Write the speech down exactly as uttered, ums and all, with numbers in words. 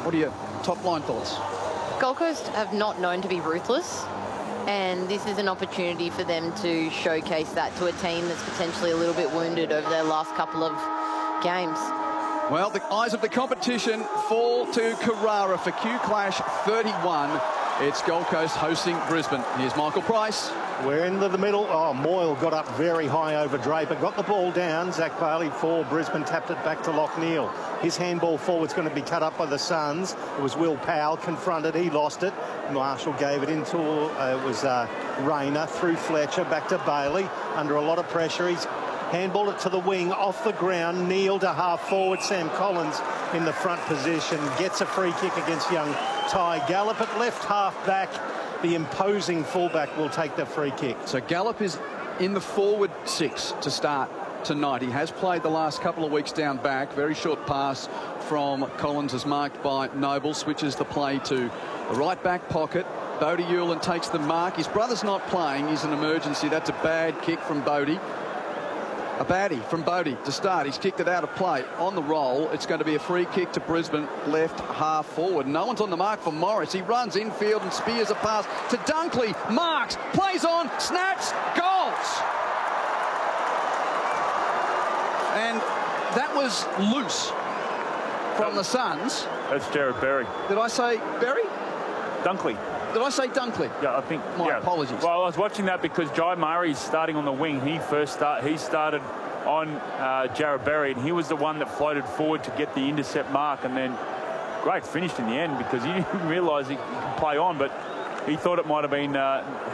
What are your top-line thoughts? Gold Coast have not known to be ruthless, and this is an opportunity for them to showcase that to a team that's potentially a little bit wounded over their last couple of games. Well, the eyes of the competition fall to Carrara for Q Clash thirty-one. It's Gold Coast hosting Brisbane. Here's Michael Price. We're into the middle. Oh, Moyle got up very high over Draper, got the ball down. Zach Bailey for Brisbane tapped it back to Lockneil. His handball forward's going to be cut up by the Suns. It was Will Powell confronted. He lost it. Marshall gave it into, uh, it was uh, Rayner through Fletcher back to Bailey under a lot of pressure. He's handballed it to the wing off the ground. Neil to half forward. Sam Collins in the front position gets a free kick against young Ty Gallop at left half back. The imposing fullback will take the free kick. So Gallop is in the forward six to start tonight. He has played the last couple of weeks down back. Very short pass from Collins is marked by Noble. Switches the play to the right back pocket. Bodie Hewlin takes the mark. His brother's not playing. He's an emergency. That's a bad kick from Bodie. A baddie from Bodie to start. He's kicked it out of play. On the roll, it's going to be a free kick to Brisbane, left half forward. No one's on the mark for Morris. He runs infield and spears a pass to Dunkley. Marks, plays on, snaps, goals. And that was loose from the Suns. That's Jared Berry. Did I say Berry? Dunkley. Did I say Dunkley? Yeah, I think. My yeah. apologies. Well, I was watching that because Jai Murray's starting on the wing. He first start. He started on uh, Jared Berry, and he was the one that floated forward to get the intercept mark, and then great finished in the end because he didn't realise he could play on, but he thought it might have been. Uh,